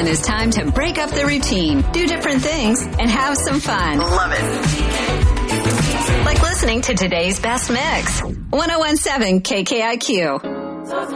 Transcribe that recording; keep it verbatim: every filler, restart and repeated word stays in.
weekend is time to break up the routine, do different things, and have some fun. Love it. Like listening to today's best mix. one oh one point seven K K I Q.